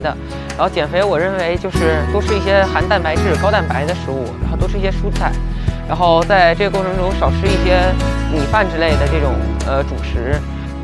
的。然后减肥，我认为就是多吃一些含蛋白质、高蛋白的食物，然后多吃一些蔬菜，然后在这个过程中少吃一些米饭之类的这种主食。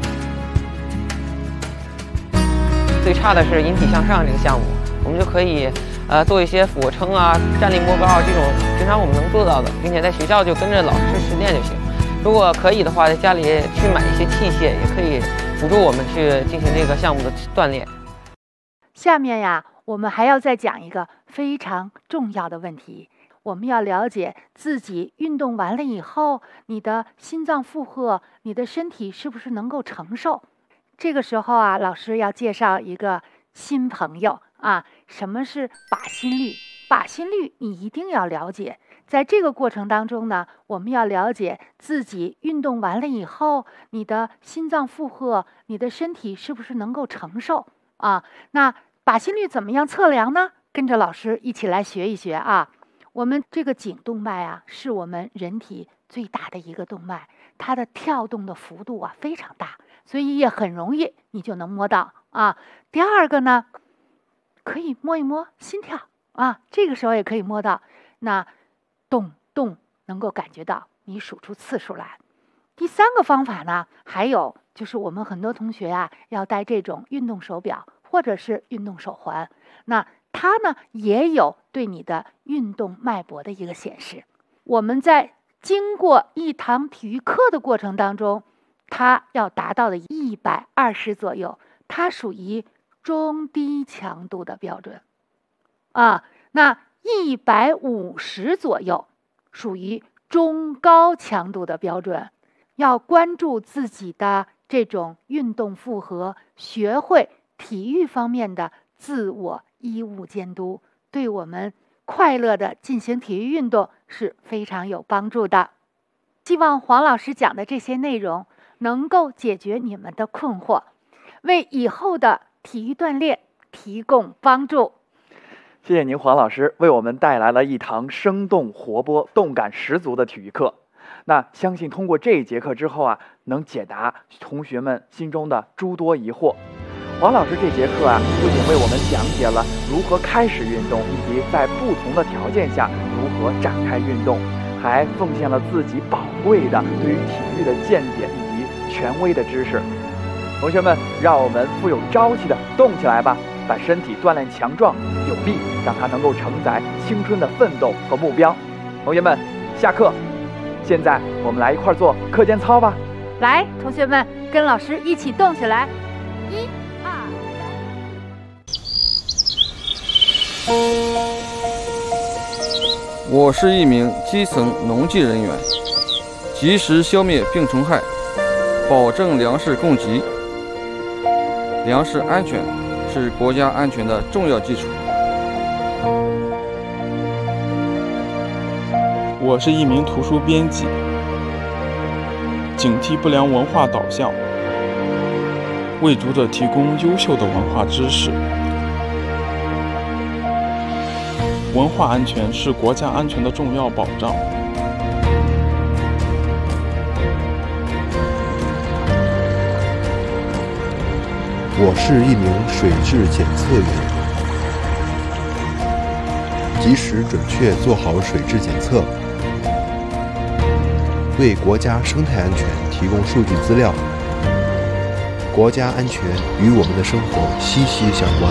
最差的是引体向上这个项目，我们就可以做一些俯卧撑啊、站立摸高这种平常我们能做到的，并且在学校就跟着老师实践就行。如果可以的话，在家里去买一些器械，也可以辅助我们去进行这个项目的锻炼。 下面呀，我们还要再讲一个非常重要的问题，我们要了解自己运动完了以后，你的心脏负荷，你的身体是不是能够承受？这个时候啊，老师要介绍一个新朋友啊，什么是靶心率？靶心率你一定要了解。在这个过程当中呢，我们要了解自己运动完了以后，你的心脏负荷，你的身体是不是能够承受啊？那靶心率怎么样测量呢？跟着老师一起来学一学啊。我们这个颈动脉啊，是我们人体最大的一个动脉，它的跳动的幅度啊非常大，所以也很容易你就能摸到啊。第二个呢，可以摸一摸心跳啊，这个时候也可以摸到，那动能够感觉到，你数出次数来。第三个方法呢，还有就是我们很多同学啊要戴这种运动手表或者是运动手环，那它呢也有对你的运动脉搏的一个显示。我们在经过一堂体育课的过程当中，它要达到的120左右，它属于中低强度的标准啊。那150左右属于中高强度的标准。要关注自己的这种运动负荷，学会体育方面的自我医务监督，对我们快乐的进行体育运动是非常有帮助的。希望黄老师讲的这些内容能够解决你们的困惑，为以后的体育锻炼提供帮助。 谢谢您，黄老师为我们带来了一堂生动活泼、动感十足的体育课。那相信通过这一节课之后啊，能解答同学们心中的诸多疑惑。黄老师这节课啊，不仅为我们讲解了如何开始运动，以及在不同的条件下如何展开运动，还奉献了自己宝贵的对于体育的见解以及权威的知识。同学们，让我们富有朝气的动起来吧，把身体锻炼强壮有力，让它能够承载青春的奋斗和目标。同学们，下课。现在我们来一块做课间操吧。 来，同学们跟老师一起动起来，1、2、 3。我是一名基层农技人员，及时消灭病虫害，保证粮食供给。粮食安全是国家安全的重要基础。 我是一名图书编辑，警惕不良文化导向，为读者提供优秀的文化知识。文化安全是国家安全的重要保障。 我是一名水质检测员，及时准确做好水质检测，为国家生态安全提供数据资料。国家安全与我们的生活息息相关。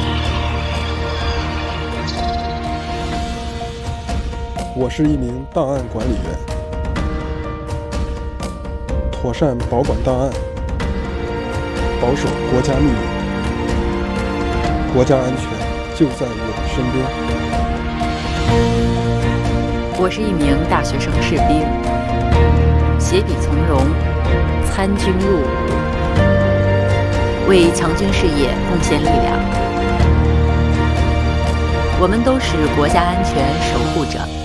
我是一名档案管理员，妥善保管档案，保守国家秘密，国家安全就在我身边。 我是一名大学生士兵，携笔从戎，参军入伍，为强军事业贡献力量。我们都是国家安全守护者。